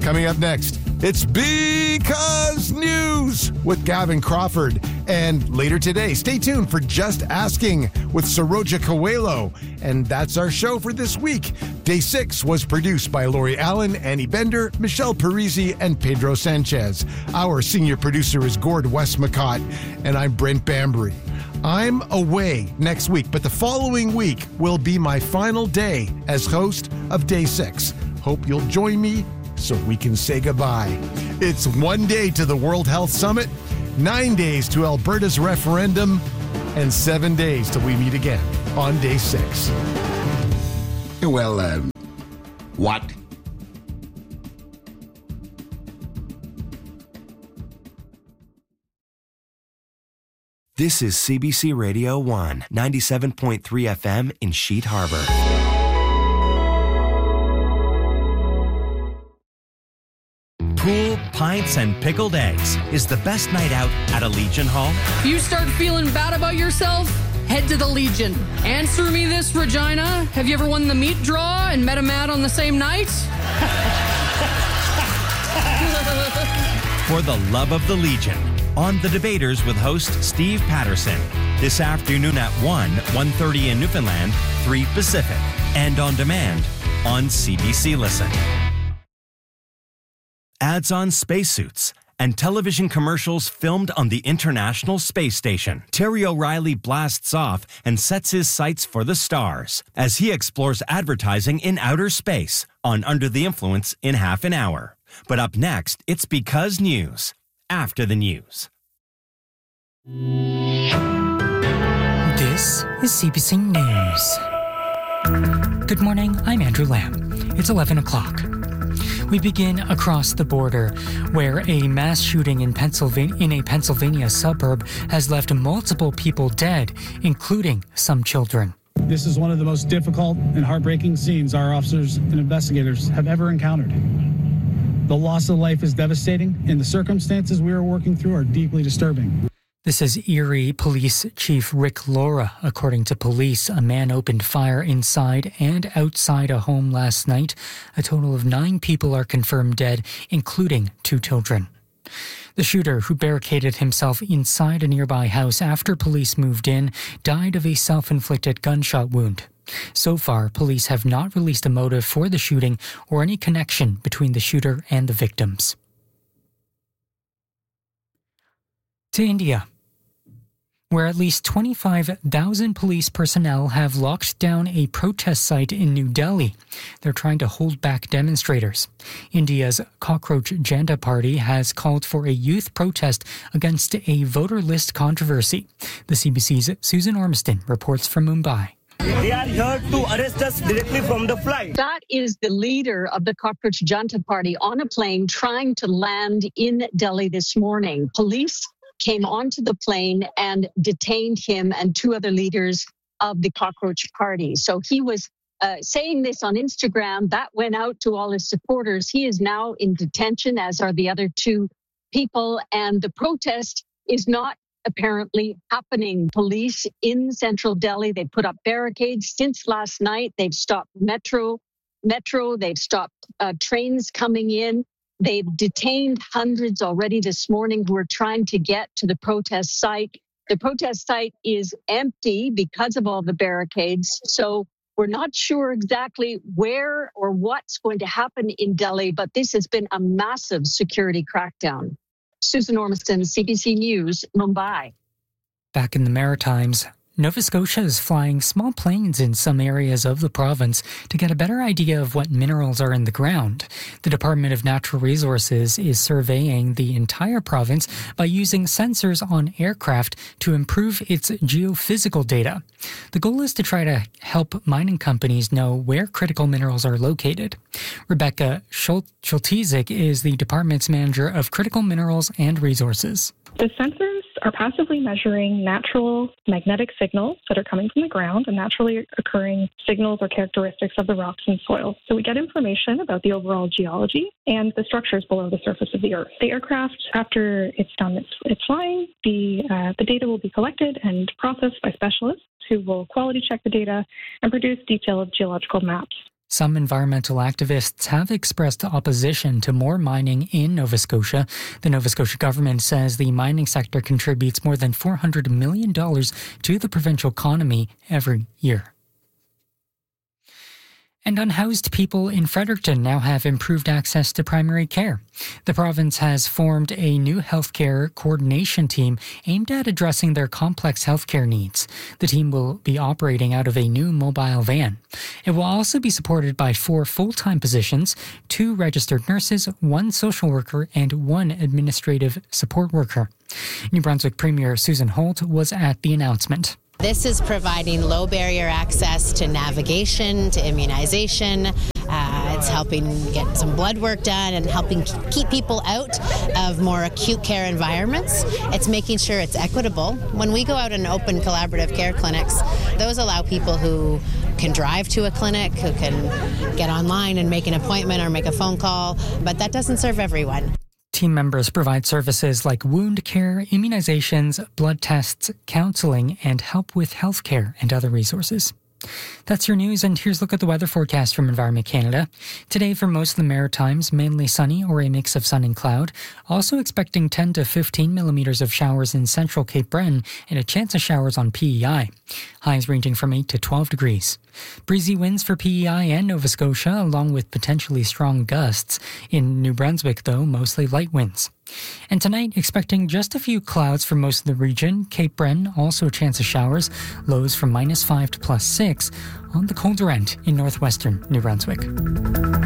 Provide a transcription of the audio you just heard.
Coming up next, it's Because News with Gavin Crawford. And later today, stay tuned for Just Asking with Saroja Coelho. And that's our show for this week. Day 6 was produced by Lori Allen, Annie Bender, Michelle Parisi, and Pedro Sanchez. Our senior producer is Gord Westmacott, and I'm Brent Bambury. I'm away next week, but the following week will be my final day as host of Day 6. Hope you'll join me so we can say goodbye. It's 1 day to the World Health Summit, 9 days to Alberta's referendum, and 7 days till we meet again on Day 6. Well, what? This is CBC Radio 1, 97.3 FM in Sheet Harbor. Pool, pints, and pickled eggs is the best night out at a Legion Hall. If you start feeling bad about yourself, head to the Legion. Answer me this, Regina. Have you ever won the meat draw and met a Matt on the same night? For the love of the Legion. On The Debaters with host Steve Patterson. This afternoon at 1:30 in Newfoundland, 3 Pacific. And on demand on CBC Listen. Ads on spacesuits and television commercials filmed on the International Space Station. Terry O'Reilly blasts off and sets his sights for the stars as he explores advertising in outer space on Under the Influence in half an hour. But up next, it's Because News. After the news. This is CBC News. Good morning, I'm Andrew Lamb. It's 11 o'clock. We begin across the border, where a mass shooting in a Pennsylvania suburb has left multiple people dead, including some children. This is one of the most difficult and heartbreaking scenes our officers and investigators have ever encountered. The loss of life is devastating, and the circumstances we are working through are deeply disturbing. This is Erie Police Chief Rick Laura. According to police, a man opened fire inside and outside a home last night. A total of 9 people are confirmed dead, including 2 children. The shooter, who barricaded himself inside a nearby house after police moved in, died of a self-inflicted gunshot wound. So far, police have not released a motive for the shooting or any connection between the shooter and the victims. To India, where at least 25,000 police personnel have locked down a protest site in New Delhi. They're trying to hold back demonstrators. India's Cockroach Janta Party has called for a youth protest against a voter list controversy. The CBC's Susan Ormiston reports from Mumbai. They are here to arrest us directly from the flight. That is the leader of the Cockroach Janta Party on a plane trying to land in Delhi this morning. Police came onto the plane and detained him and 2 other leaders of the Cockroach Party. So he was saying this on Instagram. That went out to all his supporters. He is now in detention, as are the other 2 people. And the protest is not apparently happening. Police in central Delhi, they put up barricades since last night. They've stopped metro. They've stopped trains coming in. They've detained hundreds already this morning who are trying to get to the protest site. The protest site is empty because of all the barricades. So we're not sure exactly where or what's going to happen in Delhi, but this has been a massive security crackdown. Susan Ormiston, CBC News, Mumbai. Back in the Maritimes, Nova Scotia is flying small planes in some areas of the province to get a better idea of what minerals are in the ground. The Department of Natural Resources is surveying the entire province by using sensors on aircraft to improve its geophysical data. The goal is to try to help mining companies know where critical minerals are located. Rebecca Schultizik is the department's manager of critical minerals and resources. The sensors are passively measuring natural magnetic signals that are coming from the ground and naturally occurring signals or characteristics of the rocks and soil. So we get information about the overall geology and the structures below the surface of the Earth. The aircraft, after it's done its flying, the data will be collected and processed by specialists who will quality check the data and produce detailed geological maps. Some environmental activists have expressed opposition to more mining in Nova Scotia. The Nova Scotia government says the mining sector contributes more than $400 million to the provincial economy every year. And unhoused people in Fredericton now have improved access to primary care. The province has formed a new healthcare coordination team aimed at addressing their complex healthcare needs. The team will be operating out of a new mobile van. It will also be supported by 4 full-time positions, 2 registered nurses, 1 social worker, and 1 administrative support worker. New Brunswick Premier Susan Holt was at the announcement. This is providing low barrier access to navigation, to immunization. It's helping get some blood work done and helping keep people out of more acute care environments. It's making sure it's equitable. When we go out and open collaborative care clinics, those allow people who can drive to a clinic, who can get online and make an appointment or make a phone call, but that doesn't serve everyone. Team members provide services like wound care, immunizations, blood tests, counseling, and help with health care and other resources. That's your news, and here's a look at the weather forecast from Environment Canada. Today, for most of the Maritimes, mainly sunny or a mix of sun and cloud. Also expecting 10 to 15 millimeters of showers in central Cape Breton and a chance of showers on PEI. Highs ranging from 8 to 12 degrees. Breezy winds for PEI and Nova Scotia, along with potentially strong gusts. In New Brunswick, though, mostly light winds. And tonight, expecting just a few clouds for most of the region. Cape Breton, also a chance of showers. Lows from -5 to +6 on the colder end in northwestern New Brunswick.